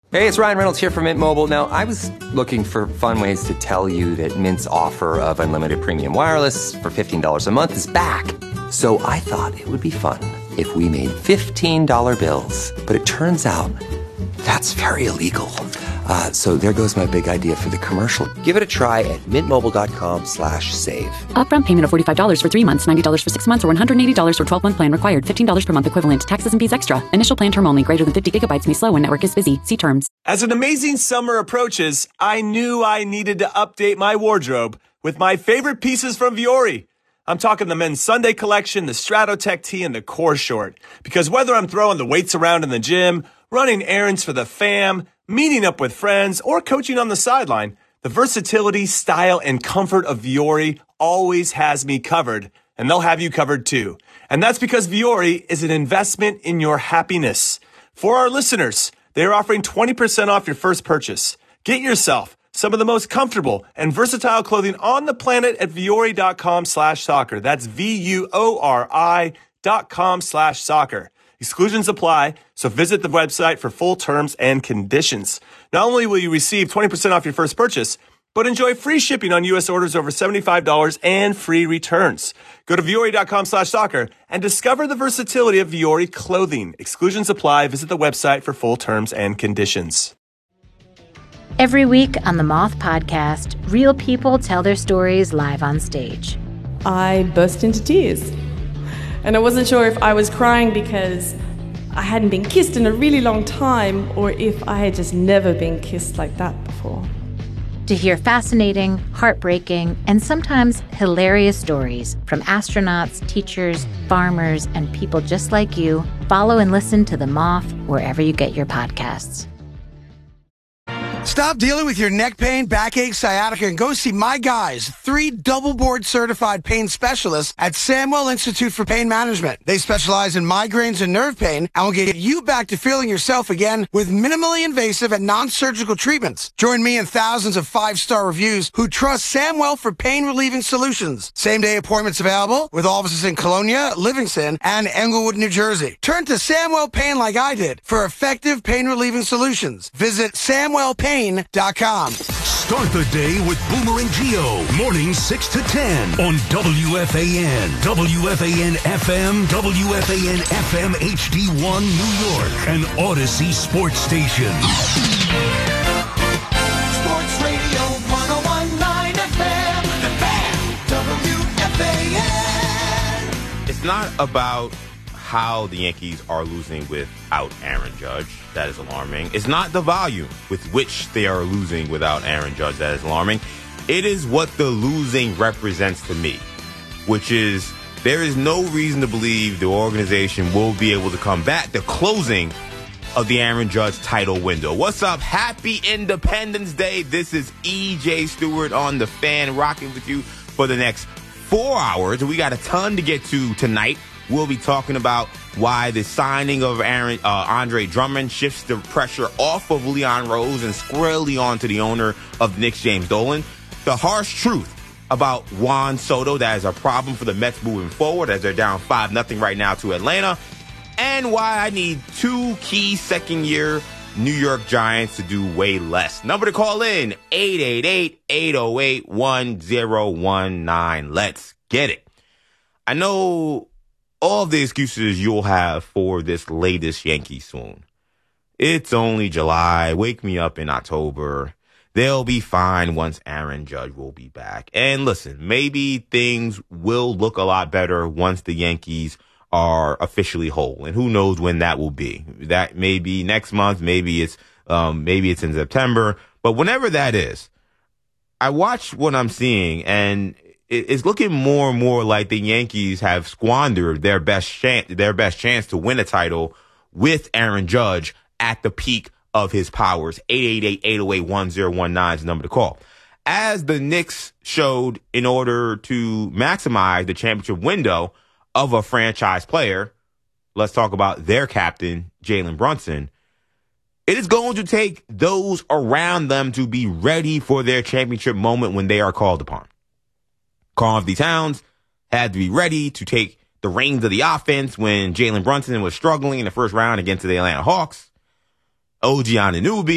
Hey, it's Ryan Reynolds here from Mint Mobile. Now, I was looking for fun ways to tell you that Mint's offer of unlimited premium wireless for $15 a month is back. So I thought it would be fun if we made $15 bills. But it turns out that's very illegal. So there goes my big idea for the commercial. Give it a try at mintmobile.com/save. Upfront payment of $45 for 3 months, $90 for 6 months, or $180 for 12-month plan required. $15 per month equivalent. Taxes and fees extra. Initial plan term only. Greater than 50 gigabytes may slow when network is busy. See terms. As an amazing summer approaches, I knew I needed to update my wardrobe with my favorite pieces from Vuori. I'm talking the men's Sunday collection, the Stratotech tee, and the core short. Because whether I'm throwing the weights around in the gym, running errands for the fam, meeting up with friends, or coaching on the sideline, the versatility, style, and comfort of Vuori always has me covered, and they'll have you covered too. And that's because Vuori is an investment in your happiness. For our listeners, they are offering 20% off your first purchase. Get yourself some of the most comfortable and versatile clothing on the planet at Vuori.com/soccer. That's VUORI.com/soccer. Exclusions apply, so visit the website for full terms and conditions. Not only will you receive 20% off your first purchase, but enjoy free shipping on U.S. orders over $75 and free returns. Go to Vuori.com/soccer and discover the versatility of Vuori clothing. Exclusions apply. Visit the website for full terms and conditions. Every week on the Moth Podcast, real people tell their stories live on stage. I burst into tears. And I wasn't sure if I was crying because I hadn't been kissed in a really long time or if I had just never been kissed like that before. To hear fascinating, heartbreaking, and sometimes hilarious stories from astronauts, teachers, farmers, and people just like you, follow and listen to The Moth wherever you get your podcasts. Stop dealing with your neck pain, backache, sciatica, and go see my guys, 3 double-board certified pain specialists at Samwell Institute for Pain Management. They specialize in migraines and nerve pain and will get you back to feeling yourself again with minimally invasive and non-surgical treatments. Join me and thousands of 5-star reviews who trust Samwell for pain-relieving solutions. Same-day appointments available with offices in Colonia, Livingston, and Englewood, New Jersey. Turn to Samwell Pain like I did for effective pain-relieving solutions. Visit SamwellPain.com. Start the day with Boomer and Gio, mornings 6 to 10 on WFAN, WFAN FM, WFAN FM HD1 New York, and Odyssey Sports Station. Sports Radio 101.9 FM, The Fan, WFAN. It's not about how the Yankees are losing without Aaron Judge. That is alarming. It's not the volume with which they are losing without Aaron Judge that is alarming. It is what the losing represents to me, which is there is no reason to believe the organization will be able to come back. The closing of the Aaron Judge title window. What's up? Happy Independence Day. This is EJ Stewart on The Fan, rocking with you for the next 4 hours. We got a ton to get to tonight. We'll be talking about why the signing of Andre Drummond shifts the pressure off of Leon Rose and squarely onto the owner of the Knicks, James Dolan. The harsh truth about Juan Soto, that is a problem for the Mets moving forward as they're down 5-0 right now to Atlanta. And why I need 2 key second-year New York Giants to do way less. Number to call in, 888-808-1019. Let's get it. I know all of the excuses you'll have for this latest Yankee swoon. It's only July. Wake me up in October. They'll be fine once Aaron Judge will be back. And listen, maybe things will look a lot better once the Yankees are officially whole. And who knows when that will be. That may be next month. Maybe it's in September. But whenever that is, I watch what I'm seeing, and it's looking more and more like the Yankees have squandered their best chance to win a title with Aaron Judge at the peak of his powers. 888-808-1019 is the number to call. As the Knicks showed, in order to maximize the championship window of a franchise player, let's talk about their captain, Jalen Brunson. It is going to take those around them to be ready for their championship moment when they are called upon. Karl-Anthony Towns had to be ready to take the reins of the offense when Jalen Brunson was struggling in the first round against the Atlanta Hawks. OG Anunoby